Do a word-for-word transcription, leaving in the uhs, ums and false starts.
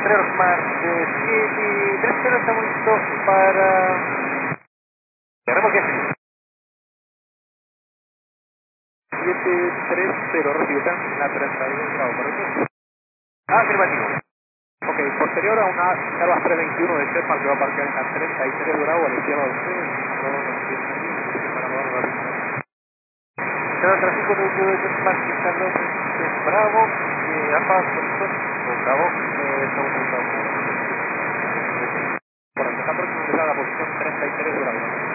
Potrero Smart de siete tres cero, estamos listos para... Cerremos que sí. siete tres cero, recibida. La treinta y dos grado, ¿correcto? Ah, afirmativo. Ok, posterior a una Airbus trescientos veintiuno de Sherman que va a aparcar en la treinta y tres grado a la izquierda de ustedes. Cada tráfico de uso de Sherman que está en Bravo, eh, ambas posiciones, o Bravo, eh, estamos en Bravo. Por empezar, próximo a la posición treinta y tres grado.